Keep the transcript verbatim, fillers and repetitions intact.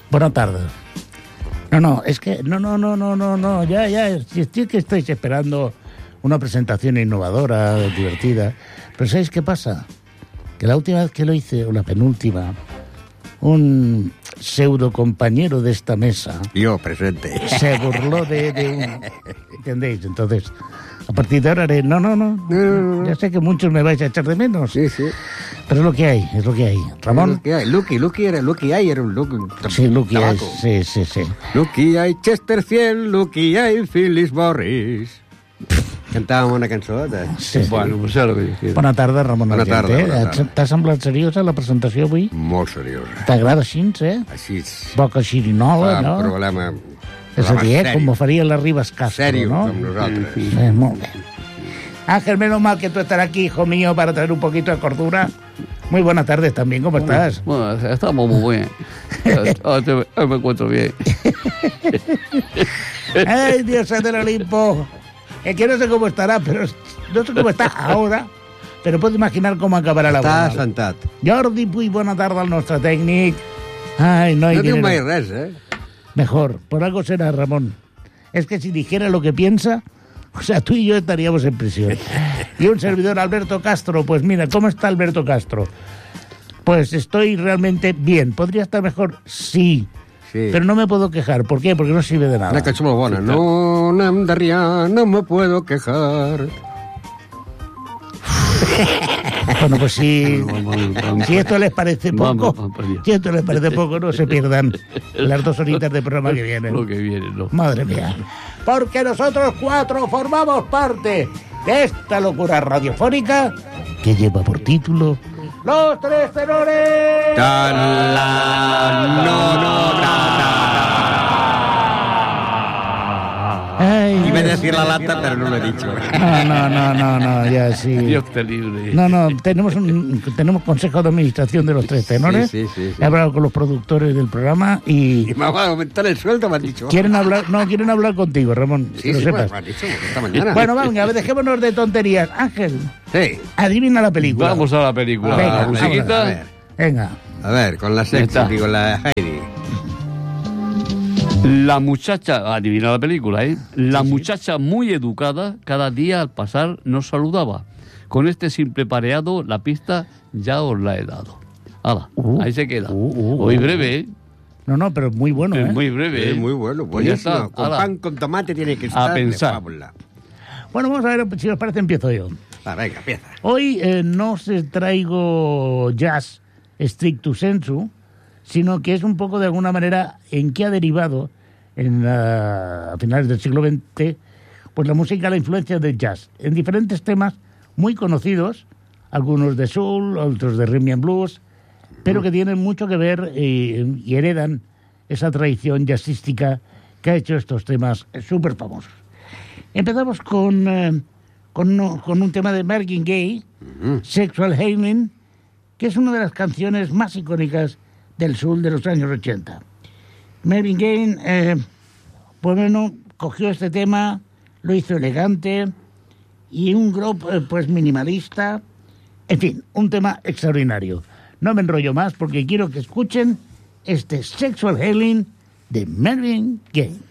Buenas tardes. No, no, es que, no, no, no, no, no, no, ya, ya, si es que estáis esperando una presentación innovadora, divertida, pero ¿sabéis qué pasa? Que la última vez que lo hice, o la penúltima, un pseudo compañero de esta mesa... Yo, presente. Se burló de, de un... ¿Entendéis? Entonces, a partir de ahora haré... No, no, no, No, no, no. ya sé que muchos me vais a echar de menos. Sí, sí. Pero es lo que hay, es lo que hay. Ramón... Es lo que hay. Lucky, Lucky era, Lucky hay, era un Lucky. Un Sí, Lucky hay, tabaco. sí, sí, sí. Lucky hay Chesterfield, Lucky hay Phyllis Morris. Cantábamos una cançó. Sí. Bueno, pues ja el que jo Bona tarda, Ramon Bona Argenter. tarda, bona tarda. T'ha semblat seriosa la presentació avui? Molt seriosa. T'agrada així, eh? Així. Boca xirinola, Fa no? problema... És a dir, eh, serio. com ho faria la Ribas Castro, Serio, ¿no? com nosaltres. Eh, molt bé. Ángel, menos mal que tú estás aquí, hijo mío, para traer un poquito de cordura. Muy buenas tardes también, ¿cómo estás? Bueno, estamos muy bien. Ahora te- ahora me encuentro bien. Ay, Dios del Olimpo. Es que no sé cómo estará, pero no sé cómo está ahora, però puedo imaginar com acabarà la Està bona. assentat. Jordi Puy, bona tarda al nostre tècnic. Ay, no hay No diu dinero. mai res, eh? Mejor, por algo será, Ramón. Es que si dijera lo que piensa, o sea, tú y yo estaríamos en prisión. Y un servidor, Alberto Castro, pues mira, ¿cómo está Alberto Castro? Pues estoy realmente bien. ¿Podría estar mejor? Sí. Sí. Pero no me puedo quejar. ¿Por qué? Porque no sirve de nada. Una cançó molt bona. No n'hem de riar, no me puedo quejar. Bueno, pues si, Vamos, vamos, vamos. si esto les parece poco, Vamos, vamos, por Dios. si esto les parece poco, no se pierdan las dos horitas de programa que vienen. Lo que viene, no. Madre mía. Porque nosotros cuatro formamos parte de esta locura radiofónica que lleva por título Los Tres Tenores. Tan la no, no, Ay, Iba a decir la lata, pero no lo he dicho. no, no, no, no, no, ya sí. Dios te libre. No, no, tenemos un tenemos consejo de administración de Los Tres Tenores. Sí, sí, sí, sí. He hablado con los productores del programa y Y me va a aumentar el sueldo, me han dicho. quieren hablar, no, quieren hablar contigo, Ramón, Sí, que lo sí, sepas. pues, me han dicho esta mañana. Bueno, venga, dejémonos de tonterías. Ángel, Sí. adivina la película. Vamos a la película. Venga, la vamos, musiquita. a ver. Venga. A ver, con la Ya sexy, está. digo, la Heidi. La muchacha, adivina la película, ¿eh? La muchacha muy educada, cada día al pasar nos saludaba. Con este simple pareado, la pista ya os la he dado. Hala, Uh, ahí se queda. uh, uh, Hoy uh. breve, ¿eh? No, no, pero muy bueno, ¿eh? Es muy breve, Sí, ¿eh? muy bueno, Pues ya buenísimo. está, Con hala. pan con tomate tiene que estar pensar. de fábula. Bueno, vamos a ver si os parece, empiezo yo. Ah, venga, empieza. Hoy eh, no os traigo jazz stricto sensu, sino que es un poco de alguna manera en qué ha derivado en, la- a finales del siglo veinte pues la música, la influencia del jazz en diferentes temas muy conocidos, algunos de soul, otros de rhythm and blues, pero que tienen mucho que ver eh, y heredan esa tradición jazzística que ha hecho estos temas súper famosos. Empezamos con, eh, con, uno- con un tema de Marvin Gaye, Sexual Healing, que es una de las canciones más icónicas del soul de los años ochenta. Marvin Gaye, eh, pues bueno, cogió este tema, lo hizo elegante y un grupo eh, pues minimalista, en fin, un tema extraordinario. No me enrollo más porque quiero que escuchen este Sexual Healing de Marvin Gaye.